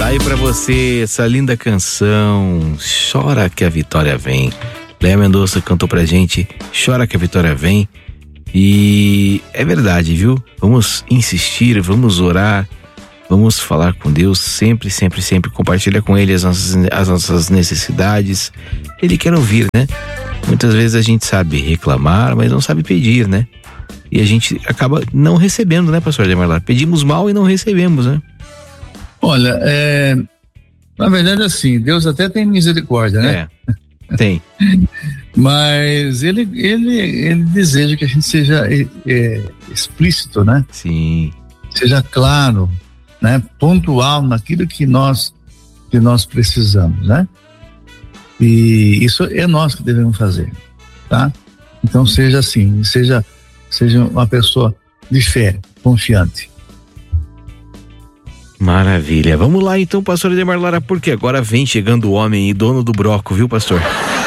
Tá aí pra você essa linda canção, Chora que a Vitória Vem. Léa Mendonça cantou pra gente, Chora que a Vitória Vem. E é verdade, viu? Vamos insistir, vamos orar, vamos falar com Deus sempre, sempre, sempre. Compartilha com Ele as nossas necessidades. Ele quer ouvir, né? Muitas vezes a gente sabe reclamar, mas não sabe pedir, né? E a gente acaba não recebendo, né, pastor Demarlar? Pedimos mal e não recebemos, né? Olha, na verdade, assim, Deus até tem misericórdia, né? Tem. Mas ele deseja que a gente seja explícito, né? Sim. Seja claro, né? Pontual naquilo que nós precisamos, né? E isso é nós que devemos fazer, tá? Então seja assim, seja uma pessoa de fé, confiante. Maravilha. Vamos lá então, pastor Edemar Lara, porque agora vem chegando o homem e dono do broco, viu, pastor?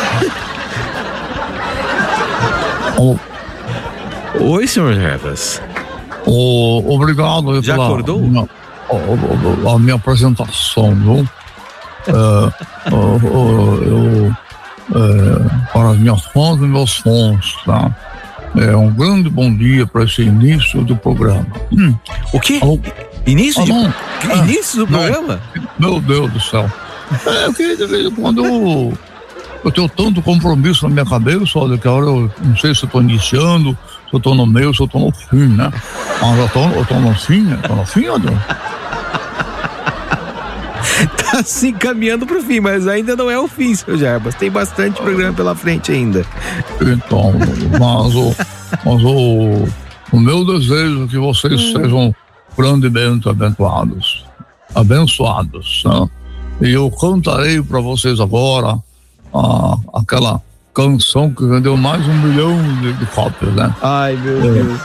Oi, senhor Jarbas. Obrigado. Já acordou? A minha apresentação, viu? Para as minhas fãs e meus fãs, tá? Um grande bom dia para esse início do programa. O quê? Início do programa? Meu Deus do céu. Porque de vez em quando eu tenho tanto compromisso na minha cabeça, olha, que a hora eu não sei se eu estou iniciando, se eu estou no meio, se eu estou no fim, né? Mas eu estou no fim, Adão? Tá se encaminhando pro fim, mas ainda não é o fim, seu Jarbas. Tem bastante programa pela frente ainda. Então, mas o meu desejo é que vocês sejam grandemente abençoados, né? E eu cantarei para vocês agora aquela canção que vendeu mais 1 milhão de cópias, né? Ai, meu Deus.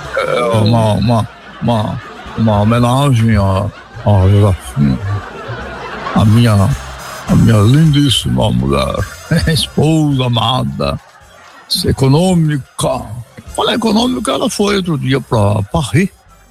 Uma homenagem a Josefina, a minha lindíssima mulher, esposa amada, econômica. Olha, econômica, ela foi outro dia para Paris,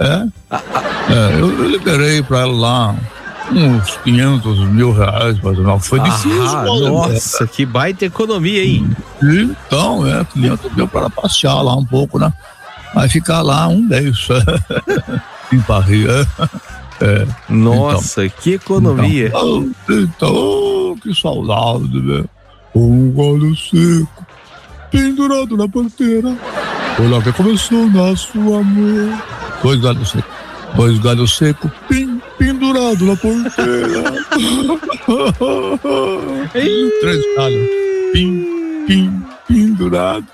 eu liberei para ela lá uns 500 mil reais, mais ou menos. Foi difícil. Nossa, que baita economia, hein? Então, 500 mil para passear lá um pouco, né? Vai ficar lá um mês em Paris, Nossa, então, que economia. Então, que saudade, né? Um galho seco pendurado na porteira. Olha que começou nosso amor. Dois galhos secos pendurado na porteira. 3 galhos pendurado.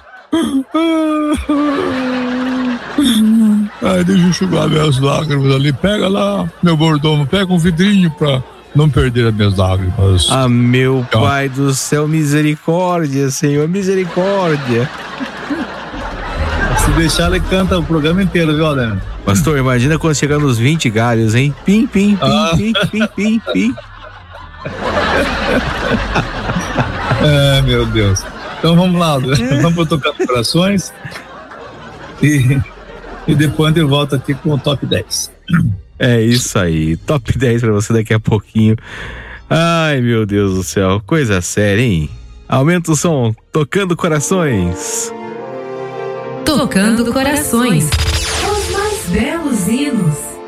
Ai, deixa eu enxugar minhas lágrimas ali. Pega lá, meu mordomo, pega um vidrinho pra não perder as minhas lágrimas. Ah, meu Pai do céu, misericórdia, Senhor, misericórdia. Se deixar, ele canta o programa inteiro, viu, Ademir? Pastor, imagina quando chegar nos 20 galhos, hein? Pim, pim, pim, pim, pim, pim, pim. Meu Deus. Então vamos lá, vamos tocar corações e depois eu volto aqui com o top 10. É isso aí, top 10 pra você daqui a pouquinho. Ai, meu Deus do céu, coisa séria, hein? Aumenta o som, tocando corações. Tocando corações. Os mais belos hinos.